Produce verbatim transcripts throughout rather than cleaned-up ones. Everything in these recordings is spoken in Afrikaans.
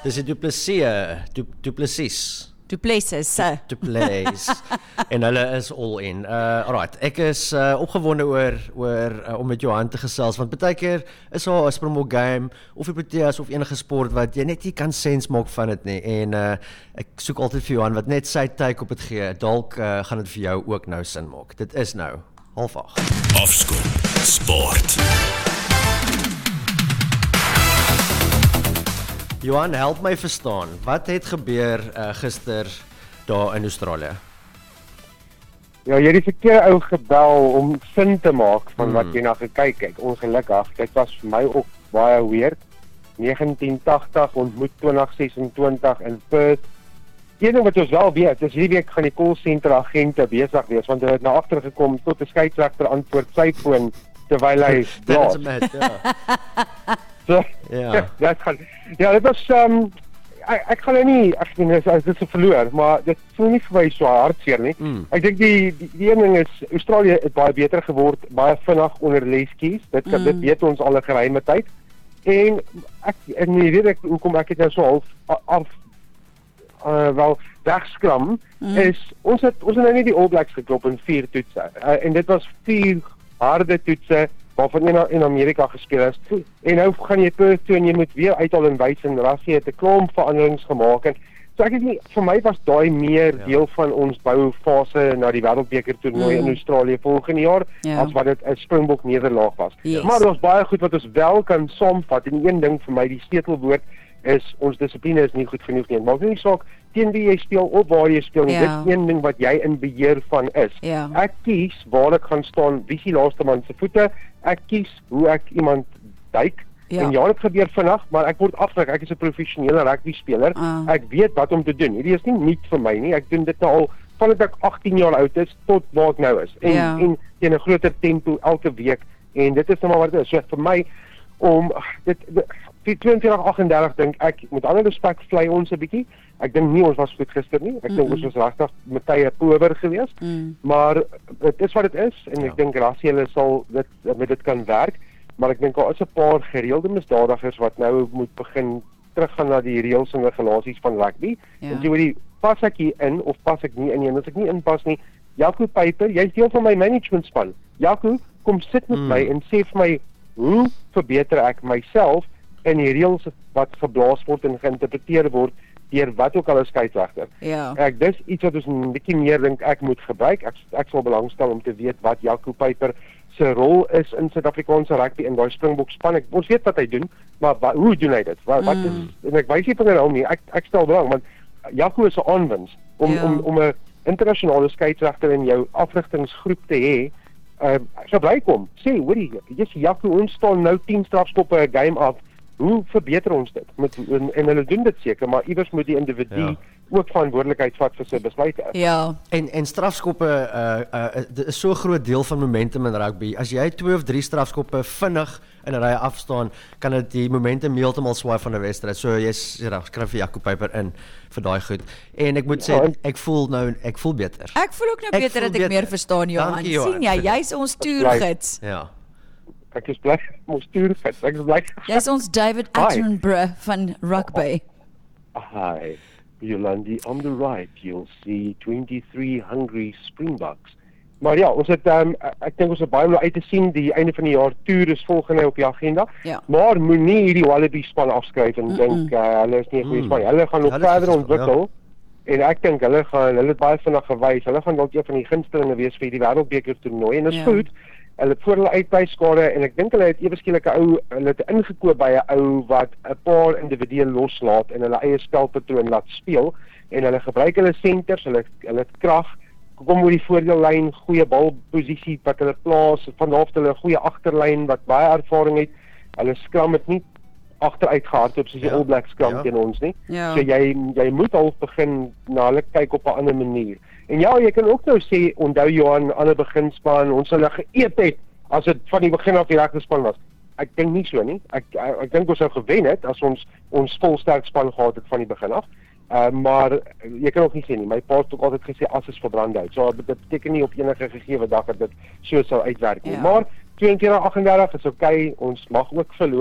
Dis die Duplessis, du, Duplessis. Du Plessis. Du Plessis. En hulle is all in. Uh, alright, ek is uh, opgewonde oor, oor uh, om met Johan te gesels, want baie keer is daar 'n Springbok game, of die Proteas, of enige sport, wat jy net nie kan sens maak van dit nie, en uh, ek soek altyd vir Johan, wat net sy take op het gee, dalk uh, gaan dit vir jou ook nou sin maak. Dit is nou, half agt. Afskop Sport. Johan, help my verstaan, wat het gebeur uh, gister daar in Australië? Ja, jy het die verkeerde ou gebel om sin te maak van Hmm. wat jy na gekyk het. Ongelukkig, dit was vir my ook baie weird. negentien tagtig ontmoet twintig sesentwintig in Perth. Een ding wat ons wel weet, is hierdie week gaan die callcenter agente besig wees, want hulle het na agter gekom tot 'n skeieregter antwoord sy foon terwyl hy blaas. That's a mad, ja. So, Ja. ja, dit gaan, ja, dit was, um, ek, ek gaan nou nie, ek meen, dit is, dit is verloor, maar dit voel nie vir my so hartseer nie. Mm. Ek dink die, die, die een ding is, Australië het baie beter geword, baie vinnig onder leskies, dit, mm. dit weet ons al 'n geruime tyd, en ek, en nie weet ek, hoekom ek het nou so half, af, uh, wel, wegskram, mm. is, ons het, ons het nou nie die All Blacks geklop in vier toetse, uh, en dit was vier harde toetse, waarvan in, in Amerika gespeel is, en nou gaan jy Perth toe, en jy moet weer uithaal en wys, en Rassie het 'n klomp veranderings gemaak, en so ek het nie, vir my was daai meer ja. deel van ons boufase na die Wêreldbeker toernooi mm. in Australië volgende jaar, ja. as wat dit 'n Springbok nederlaag was. Yes. Maar daar was baie goed wat ons wel kan saamvat, en een ding vir my, die sleutelwoord, is ons dissipline is nie goed genoeg nie. Maar nie saak teen wie jy speel of waar jy speel, Ja. dit is een ding wat jy in beheer van is. Ja. Ek kies waar ek gaan staan, wie is die laaste man se voete, ek kies hoe ek iemand duik, Ja. en ja, dit gebeur vinnig, maar ek word afgedruk, ek is 'n professionele rugby speler, Ah. ek weet wat om te doen, hierdie is nie nuut vir my nie, ek doen dit nou al, vandat ek agttien jaar oud is, tot waar ek nou is, en, Ja. en teen 'n groter tempo elke week, en dit is nou maar wat dit is, so vir my, om, dit, dit die tweeëntwintig agt en dertig dink ek, met alle respek vlei ons 'n bietjie, ek dink nie ons was goed gister nie, ek dink ons was regtig met tye power geweest, Mm. maar dit is wat dit is, en Ja. ek dink Rassie hulle sal dit, met dit kan werk, maar ek dink daar is 'n paar gereelde misdadigers wat nou moet begin teruggaan na die reëls en regulasies van rugby, Ja. en sê hoor die, pas ek hier in, of pas ek nie in nie, en as ek nie inpas nie, Jaco Peyper, jy's deel van my management span, Jaco, kom sit met Mm. my en sê vir my, hoe verbeter ek myself in die reëls wat geblaas word en geïnterpreteer word deur wat ook al 'n skeieregter. Ja. Ek dis iets wat ons 'n bietjie meer dink ek moet gebruik. Ek ek sal belangstel om te weet wat Jaco Peyper se rol is in Suid-Afrikaanse rugby in daai Springbok span. Ek ons weet wat hy doen, maar wat, hoe doen hy dit? Wat, wat is en ek wys nie van hom nie. Ek ek stel belang want Jaco is 'n aanwins om Ja. om om 'n internasionale skeieregter in jou afrigtingsgroep te hê. Uh gebruik hom. Sê, hoorie, jy's Jaco, ons staan nou tien strafskoppe 'n game af. Hoe verbeter ons dit? Met, en, en hulle doen dit seker, maar iewers moet die individu Ja. ook verantwoordelikheid vat vir sy besluite. Ja. En en strafskoppe uh uh dit is so 'n groot deel van momentum in rugby. As jy twee of drie strafskoppe vinnig in 'n ry afstaan, kan dit die momentum heeltemal swaai van 'n wedstryd. So jy's ja, skryf vir Jaco Peyper in vir daai goed. En ek moet sê Ja, en- ek voel nou ek voel beter. Ek voel ook nou Ek beter voel dat ek beter. meer verstaan, Johan. Dankie, Johan. sien jy, jy's ons toergids. Ja. Ek is bly om stuur fit. Ek is bly. Jy's ons David Hi. Attenborough van rugby. Hi, Yolandi, on the right you'll see twenty-three hungry Springboks. Maar ja, ons het um, ek dink ons het baie om uit te sien. Die einde van die jaar toer is volgende op die agenda. Ja. Maar moenie hierdie Wallaby span afskryf en dink uh, hulle is nie 'n goeie Mm. span. Hulle gaan nog Hulle is verder goed, ontwikkel. En ek dink hulle gaan hulle het baie vinnig gewys. Hulle gaan dalk een van die gunstelinge wees vir die Wêreldbeker toernooi en dit is Ja. goed. Hulle het voor hulle uitby skade en ek dink hulle het ewe skielik 'n ou hulle het ingekoop by 'n ou wat 'n paar individue loslaat en hulle eie spelpatroon laat speel en hulle gebruik hulle senters, hulle hulle het krag, kom oor die voordeellyn, goeie balposisie wat hulle plaas, van daar af hulle 'n goeie agterlyn wat baie ervaring het. Hulle skram dit nie agteruit gehardloop soos die Ja. All Blacks skram Ja. teen ons nie. Ja. So jy jy moet al begin na hulle kyk op 'n ander manier. En ja, jy kan ook nou sê, onthou Johan, ander beginspan, ons sal hulle geëet het as dit van die begin af die regte span was. Ek dink nie so nie. Ek ek, ek dink ons sou gewen het as ons ons volsterk span gehad het van die begin af. Uh, maar jy kan ook nie sê nie. My pa het ook altyd gesê as is verbrand uit. So dit beteken nie op enige gegee dag dat dit so sou uitwerk nie. Ja. Maar tweeëntwintig agt en dertig is oukei. Okay, ons mag ook verloor.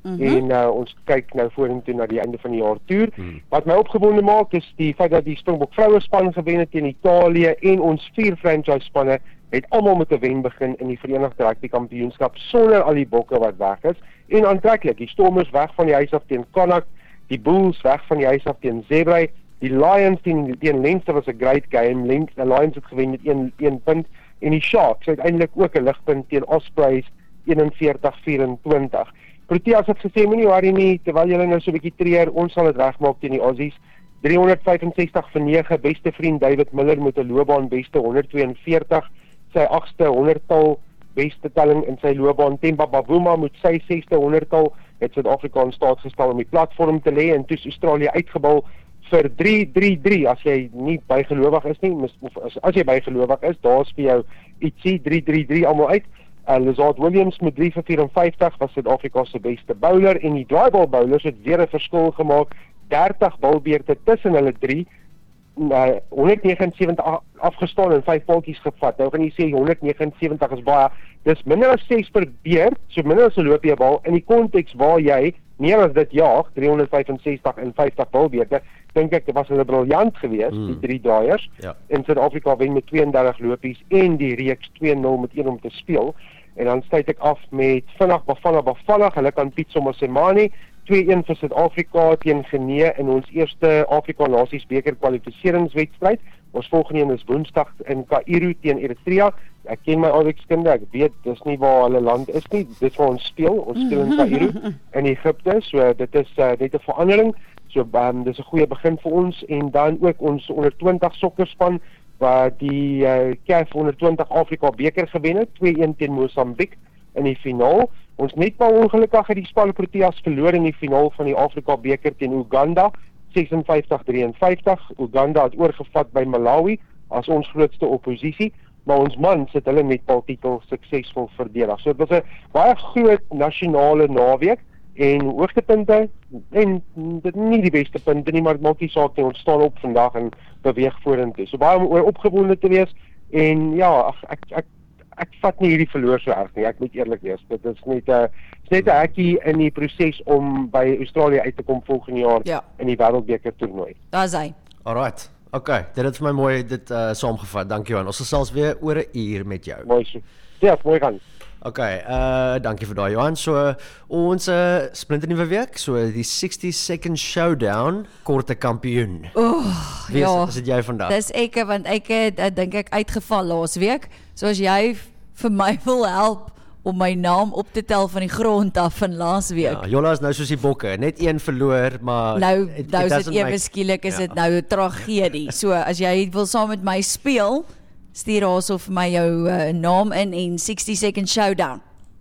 mm-hmm. en uh, ons kyk nou vorentoe na die einde van die jaar toer. Mm. Wat my opgewonde maak is die feit dat die Springbok vrouespan gewen het teen Italië en ons vier franchise spanne het almal met 'n wen begin in die Verenigde Rugby Kampioenskap sonder al die bokke wat weg is. En aantreklik, die Stormers weg van die huis af teen Connacht, die Bulls weg van die huis af teen Zebre, die Lions teen, teen Leinster was 'n great game. Leinster, die Lions het gewen met een punt en die Sharks uiteindelik ook 'n ligpunt teen Ospreys eenenveertig vyf-en-twintig. Proteas het gesê moenie worry nie terwyl julle nou so 'n bietjie treur, ons sal dit regmaak teen die Aussies. driehonderd vyfensestig vir nege, beste vriend David Miller met 'n loopbaan beste honderd twee en veertig, sy agste honderdtal beste telling in sy loopbaan. Themba Bavuma met sy sesde honderdtal het Suid-Afrika in staat gestel om die platform te lê en toe Australië uitgebal vir drie drie drie as jy nie bygelowig is nie, of as, as jy bygelowig is, daar's vir jou ietsie drie drie drie almal uit. Uh, Lazard Williams met drie vir vyf en vyftig was Suid-Afrika se beste bowler en die draaibal bowlers het weer 'n verskil gemaak. dertig balbeurte tussen hulle drie, uh, honderd negenensewentig afgestaan en vyf paltjies gevat. Nou gaan jy sê honderd negenensewentig is baie, dis minder as ses per beurt, so minder as 'n loopie bal in die konteks waar jy meer as dit jaag, driehonderd vyfensestig en vyftig balbeurte, dink ek dit was hulle briljant geweest, mm. die drie draaiers. Ja. En Suid-Afrika wen met tweeëndertig lopies en die reeks twee nul met een om te speel. En dan sluit ek af met vinnig Bafana Bafana, hulle kan Piet Somasemane, twee een vir Suid-Afrika teen Genee in ons eerste Afrika Nasies beker kwalifikasiewedstryd. Ons volgende een is Woensdag in Kaïro teen Eritrea. Ek ken my oudekskinde, ek weet dis nie waar hulle land is nie, dis waar ons speel. Ons speel in Kaïro in Egipte, so dit is uh, net 'n verandering. So um, dis 'n goeie begin vir ons en dan ook ons onder twintig sokkerspan wat die uh, C A F onder twintig Afrika beker gewen het, twee een teen Mosambiek in die finaal. Ons net maar ongelukkig het die span Proteas verloor in die finaal van die Afrika beker teen Uganda, vyfenses drieënvyftig. Uganda het oorgevat by Malawi as ons grootste oppositie, maar ons mans het hulle netbaltitel suksesvol verdedig. So dit was 'n baie groot nasionale naweek en hoogtepunte en dit nie die beste punte nie, maar dit maak nie saak nie, ons staan op vandag en beweeg vorentoe. So baie om oor opgewonde te wees en ja, ag, ek ek ek vat nie hierdie verloor so erg nie, ek moet eerlik wees. Dit is net 'n is net 'n hekkie in die proses om by Australië uit te kom volgende jaar ja. in die Wêreldbeker toernooi. Daar's hy. Alright. Okay, dit het vir my mooi dit uh, saamgevat. Dankie Johan. Ons gesels weer oor 'n uur met jou. Mooi so. Ja, mooi gaan. Okay, uh dankie vir daai Johan. So uh, ons uh, splinternuwe week, so die sixty second showdown, korte kampioen. Oh, Wie is, ja. is dit jy vandag? Dis ek want ek het uh, dink ek uitgeval laas week. So as jy vir my wil help om my naam op te tel van die grond af van laas week. Ja, Jola is nou soos die bokke, net een verloor, maar nou it, nou it is dit ewe skielik is dit ja. nou 'n tragedie. So as jy wil saam met my speel, stuur also vir my jou uh, naam in en sixty second showdown.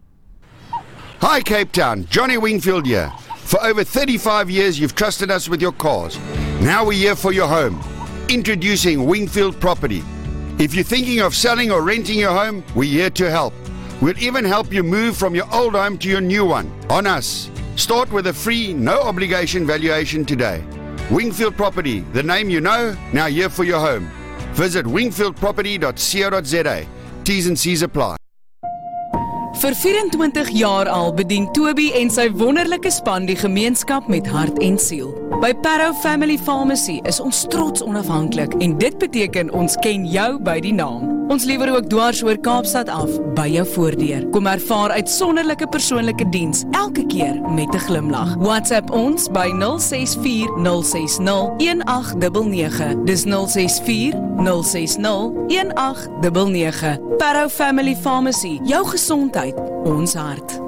Hi Cape Town, Johnny Wingfield here. For over thirty-five years you've trusted us with your cars. Now we're here for your home. Introducing Wingfield Property. If you're thinking of selling or renting your home, we're here to help. We'll even help you move from your old home to your new one. On us. Start with a free, no obligation valuation today. Wingfield Property, the name you know, now here for your home. Visit wingfield property dot co dot za. T's and C's apply. Vir vyf-en-twintig jaar al bedien Toby en sy wonderlike span die gemeenskap met hart en siel. By Parow Family Pharmacy is ons trots onafhanklik en dit beteken ons ken jou by die naam. Ons lewer ook dwars oor Kaapstad af by jou voordeur. Kom ervaar uitsonderlike persoonlike diens elke keer met 'n glimlag. WhatsApp ons by nul ses vier nul ses nul een agt nege nege. Dis nul ses vier nul ses nul een agt nege nege. Parow Family Pharmacy, jou gesondheid, ons hart.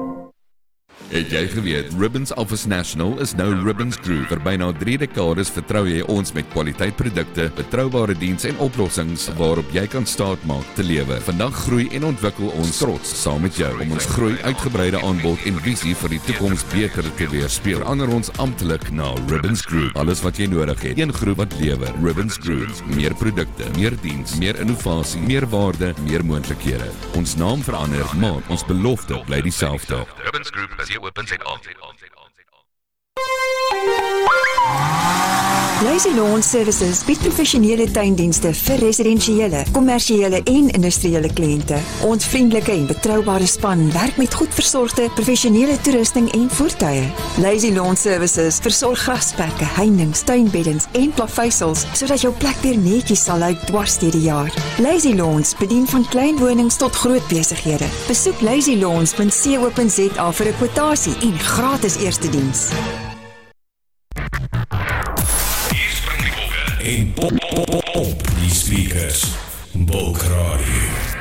Het jy geweet, Ribbons Office National is nou Ribbons Group. Vir byna drie dekades vertrou jy ons met kwaliteitprodukte, betroubare diens en oplossings waarop jy kan staatmaak te lewe. Vandag groei en ontwikkel ons trots saam met jou om ons groei, uitgebreide aanbod en visie vir die toekoms beter te weerspieël. Verander ons amptelik na Ribbons Group. Alles wat jy nodig het, een groep wat lewer. Ribbons Group. Meer produkte, meer diens, meer innovasie, meer waarde, meer moontlikhede. Ons naam verander, maar ons belofte bly dieselfde. Ribbons Group is Lazy Lawn Services bied professionele tuindienste vir residensiële, kommersiële en industriële kliënte. Ons vriendelike en betroubare span werk met goed versorgde professionele toerusting en voertuie. Lazy Lawn Services versorg grasperke, heininge, tuinbeddens en plaveisels sodat jou plek weer netjies sal lyk dwars deur die jaar. Lazy Lawns bedien van klein wonings tot groot besighede. Besoek lazy lawns punt co punt za vir 'n kwotasie en gratis eerste diens. Hier spring die bokke en pop, pop, pop, op die speakers. Bulk Radio.